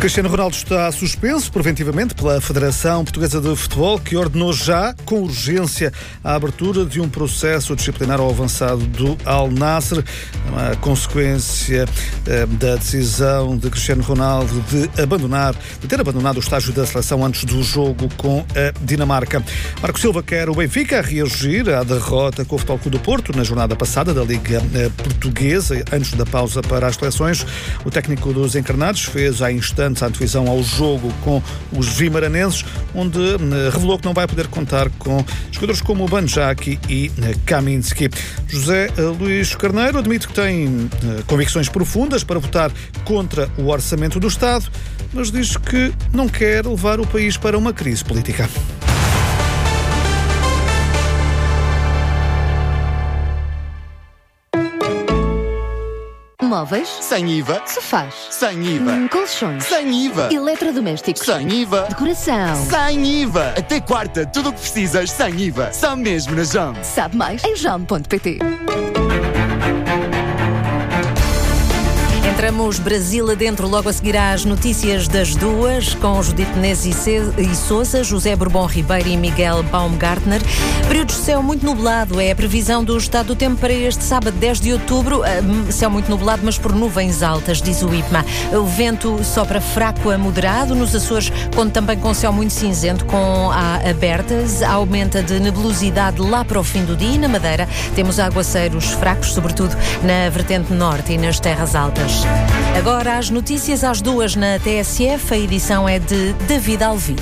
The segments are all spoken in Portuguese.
Cristiano Ronaldo está suspenso preventivamente pela Federação Portuguesa de Futebol, que ordenou já, com urgência, a abertura de um processo disciplinar ao avançado do Al Nassr, a consequência da decisão de Cristiano Ronaldo de ter abandonado o estágio da seleção antes do jogo com a Dinamarca. Marco Silva quer o Benfica a reagir à derrota com o Futebol Clube do Porto na jornada passada da Liga Portuguesa, antes da pausa para as seleções. O técnico dos encarnados fez há instantes a antevisão ao jogo com os vimaranenses, onde revelou que não vai poder contar com jogadores como Banjaki e Kaminski. José Luís Carneiro admite que tem convicções profundas para votar contra o orçamento do Estado, mas diz que não quer levar o país para uma crise política. Móveis? Sem IVA. Sofás? Sem IVA. Colchões? Sem IVA. Eletrodomésticos? Sem IVA. Decoração? Sem IVA. Até quarta, tudo o que precisas sem IVA. Só mesmo na JAM. Sabe mais em jam.pt. Entramos Brasil adentro logo a seguir às notícias das duas, com Judite Menezes e Sousa, José Bourbon Ribeiro e Miguel Baumgartner. Períodos de céu muito nublado é a previsão do estado do tempo para este sábado, 10 de outubro. Céu muito nublado, mas por nuvens altas, diz o IPMA. O vento sopra fraco a moderado. Nos Açores, conta também com céu muito cinzento, com abertas. Aumenta de nebulosidade lá para o fim do dia. E na Madeira temos aguaceiros fracos, sobretudo na vertente norte e nas terras altas. Agora as notícias às duas na TSF, a edição é de David Alvito.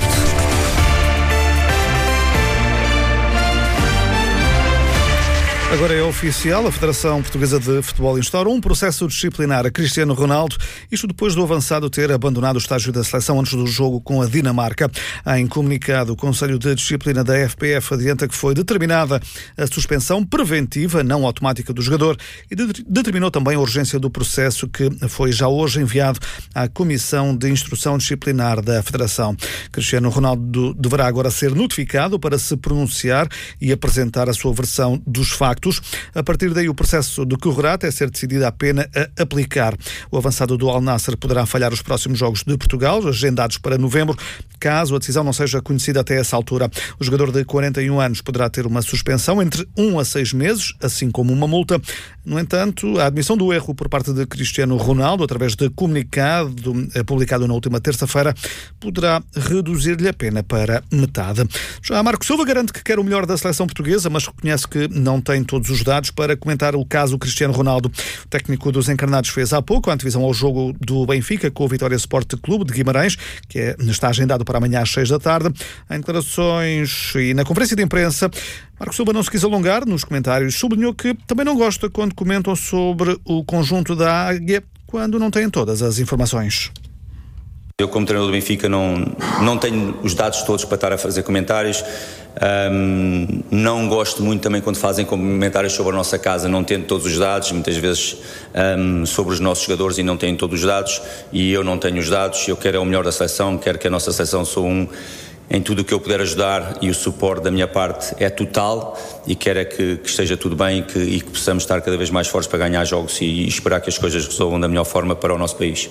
Agora é oficial, a Federação Portuguesa de Futebol instaura um processo disciplinar a Cristiano Ronaldo, isto depois do avançado ter abandonado o estágio da seleção antes do jogo com a Dinamarca. Em comunicado, o Conselho de Disciplina da FPF adianta que foi determinada a suspensão preventiva, não automática, do jogador e determinou também a urgência do processo, que foi já hoje enviado à Comissão de Instrução Disciplinar da Federação. Cristiano Ronaldo deverá agora ser notificado para se pronunciar e apresentar a sua versão dos factos. A partir daí, o processo decorrerá até ser decidida a pena a aplicar. O avançado do Al Nassr poderá falhar os próximos Jogos de Portugal, agendados para novembro, caso a decisão não seja conhecida até essa altura. O jogador de 41 anos poderá ter uma suspensão entre 1 a 6 meses, assim como uma multa. No entanto, a admissão do erro por parte de Cristiano Ronaldo, através de comunicado publicado na última terça-feira, poderá reduzir-lhe a pena para metade. Já Marco Silva garante que quer o melhor da seleção portuguesa, mas reconhece que não tem todos os dados para comentar o caso Cristiano Ronaldo. O técnico dos encarnados fez há pouco a antevisão ao jogo do Benfica com o Vitória Sport Clube de Guimarães, que está agendado para amanhã às 6 da tarde. Em declarações e na conferência de imprensa, Marco Silva não se quis alongar nos comentários. Sublinhou que também não gosta quando comentam sobre o conjunto da Águia quando não têm todas as informações. Eu, como treinador do Benfica, não tenho os dados todos para estar a fazer comentários. Não gosto muito também quando fazem comentários sobre a nossa casa, não tendo todos os dados, muitas vezes sobre os nossos jogadores, e não têm todos os dados, e eu não tenho os dados. Eu quero o melhor da seleção, quero que a nossa seleção sou em tudo o que eu puder ajudar, e o suporte da minha parte é total, e quero é que esteja tudo bem e que possamos estar cada vez mais fortes para ganhar jogos e esperar que as coisas resolvam da melhor forma para o nosso país.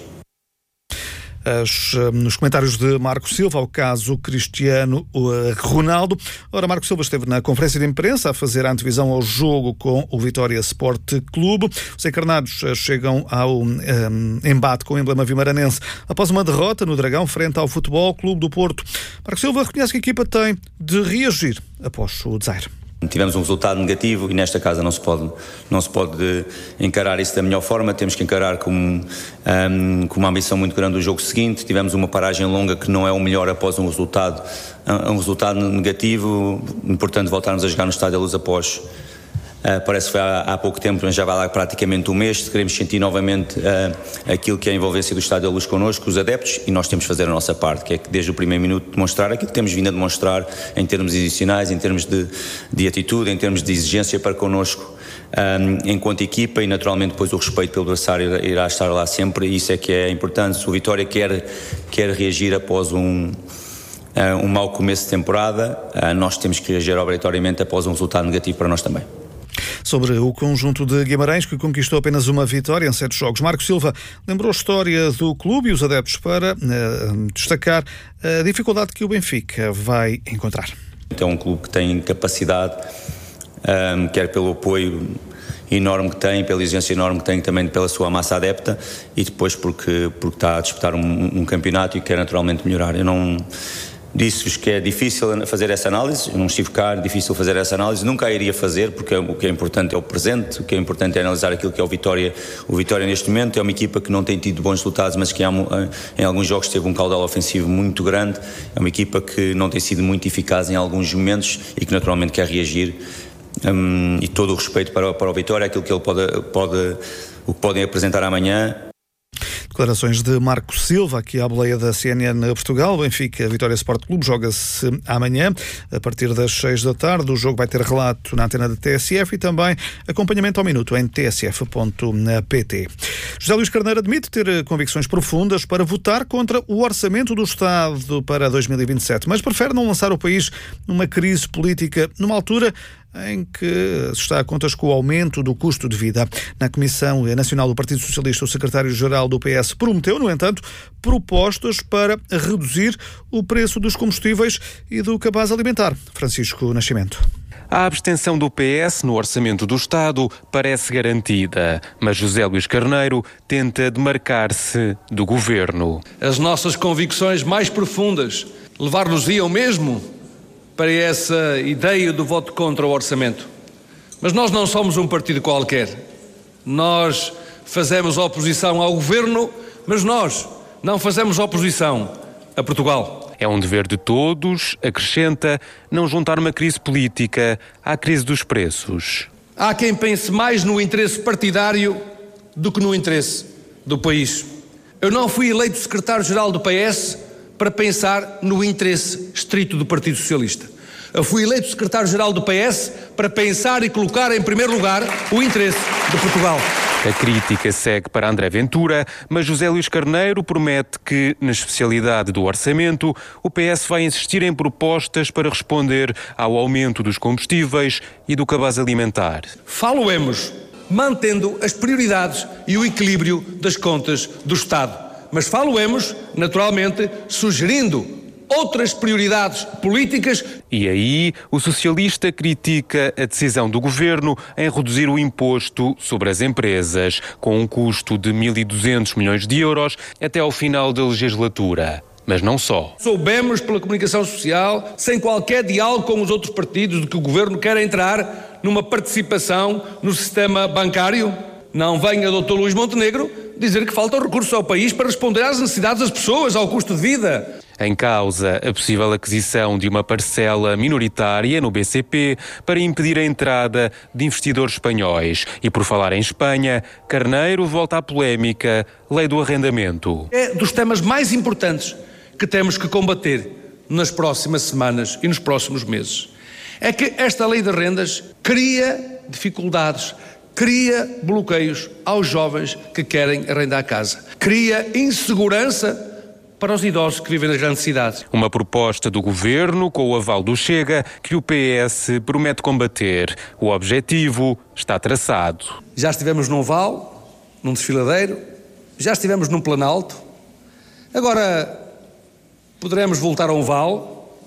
Nos comentários de Marco Silva ao caso Cristiano Ronaldo. Ora, Marco Silva esteve na conferência de imprensa a fazer a antevisão ao jogo com o Vitória Sport Clube. Os encarnados chegam ao embate com o emblema vimaranense após uma derrota no Dragão frente ao Futebol Clube do Porto. Marco Silva reconhece que a equipa tem de reagir após o desaire. Tivemos um resultado negativo e nesta casa não se pode encarar isso da melhor forma. Temos que encarar com uma ambição muito grande o jogo seguinte. Tivemos uma paragem longa que não é o melhor após um resultado negativo. Importante voltarmos a jogar no Estádio da Luz após parece que foi há pouco tempo, mas já vai lá praticamente um mês. Queremos sentir novamente aquilo que é a envolvência do Estádio da Luz connosco, os adeptos, e nós temos de fazer a nossa parte, que é que desde o primeiro minuto demonstrar aquilo que temos vindo a demonstrar em termos adicionais, em termos de atitude, em termos de exigência para connosco enquanto equipa, e naturalmente depois o respeito pelo adversário irá estar lá sempre, e isso é que é importante. Se o Vitória quer reagir após um mau começo de temporada, nós temos que reagir obrigatoriamente após um resultado negativo para nós também. Sobre o conjunto de Guimarães, que conquistou apenas uma vitória em 7 jogos, Marco Silva lembrou a história do clube e os adeptos para destacar a dificuldade que o Benfica vai encontrar. É um clube que tem capacidade, quer pelo apoio enorme que tem, pela exigência enorme que tem, também pela sua massa adepta, e depois porque está a disputar um campeonato e quer naturalmente melhorar. Eu não disse-vos que é difícil fazer essa análise, eu não estive cá, é difícil fazer essa análise, nunca a iria fazer, porque o que é importante é o presente, o que é importante é analisar aquilo que é o Vitória. O Vitória neste momento é uma equipa que não tem tido bons resultados, mas que em alguns jogos teve um caudal ofensivo muito grande, é uma equipa que não tem sido muito eficaz em alguns momentos e que naturalmente quer reagir, e todo o respeito para o Vitória, aquilo que ele o que podem apresentar amanhã. Declarações de Marco Silva, aqui à boleia da CNN Portugal. Benfica Vitória Sport Clube joga-se amanhã, a partir das 6 da tarde. O jogo vai ter relato na antena da TSF e também acompanhamento ao minuto em tsf.pt. José Luís Carneiro admite ter convicções profundas para votar contra o orçamento do Estado para 2027, mas prefere não lançar o país numa crise política numa altura em que se está a contas com o aumento do custo de vida. Na Comissão Nacional do Partido Socialista, o secretário-geral do PS prometeu, no entanto, propostas para reduzir o preço dos combustíveis e do cabaz alimentar. Francisco Nascimento. A abstenção do PS no orçamento do Estado parece garantida, mas José Luís Carneiro tenta demarcar-se do governo. As nossas convicções mais profundas levar-nos-iam mesmo para essa ideia do voto contra o orçamento. Mas nós não somos um partido qualquer. Nós fazemos oposição ao governo, mas nós não fazemos oposição a Portugal. É um dever de todos, acrescenta, não juntar uma crise política à crise dos preços. Há quem pense mais no interesse partidário do que no interesse do país. Eu não fui eleito secretário-geral do PS para pensar no interesse estrito do Partido Socialista. Eu fui eleito secretário-geral do PS para pensar e colocar em primeiro lugar o interesse de Portugal. A crítica segue para André Ventura, mas José Luís Carneiro promete que, na especialidade do orçamento, o PS vai insistir em propostas para responder ao aumento dos combustíveis e do cabaz alimentar. Faloemos mantendo as prioridades e o equilíbrio das contas do Estado. Mas faloemos, naturalmente, sugerindo outras prioridades políticas. E aí, o socialista critica a decisão do governo em reduzir o imposto sobre as empresas, com um custo de 1.200 milhões de euros até ao final da legislatura. Mas não só. Soubemos pela comunicação social, sem qualquer diálogo com os outros partidos, de que o governo quer entrar numa participação no sistema bancário. Não venha Dr. Luís Montenegro dizer que faltam recursos ao país para responder às necessidades das pessoas, ao custo de vida. Em causa, a possível aquisição de uma parcela minoritária no BCP para impedir a entrada de investidores espanhóis. E por falar em Espanha, Carneiro volta à polémica Lei do Arrendamento. É dos temas mais importantes que temos que combater nas próximas semanas e nos próximos meses. É que esta lei de rendas cria dificuldades, cria bloqueios aos jovens que querem arrendar casa, cria insegurança para os idosos que vivem nas grandes cidades. Uma proposta do governo com o aval do Chega que o PS promete combater. O objetivo está traçado. Já estivemos num vale, num desfiladeiro, já estivemos num Planalto. Agora poderemos voltar a um vale,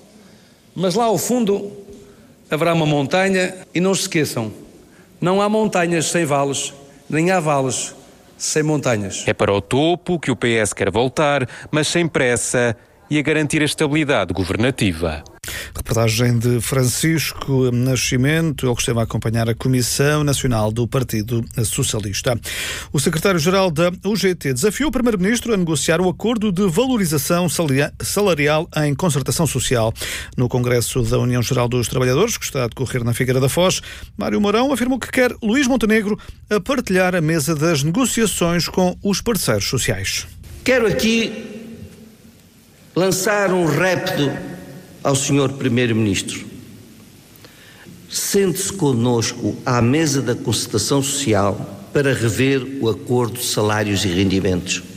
mas lá ao fundo haverá uma montanha e não se esqueçam, não há montanhas sem vales, nem há vales sem montanhas. É para o topo que o PS quer voltar, mas sem pressa e a garantir a estabilidade governativa. Reportagem de Francisco Nascimento, ele que esteve a acompanhar a Comissão Nacional do Partido Socialista. O secretário-geral da UGT desafiou o primeiro-ministro a negociar o acordo de valorização salarial em concertação social. No Congresso da União Geral dos Trabalhadores, que está a decorrer na Figueira da Foz, Mário Mourão afirmou que quer Luís Montenegro a partilhar a mesa das negociações com os parceiros sociais. Quero aqui lançar um repto ao Sr. Primeiro-Ministro. Sente-se connosco à mesa da concertação social para rever o acordo de salários e rendimentos.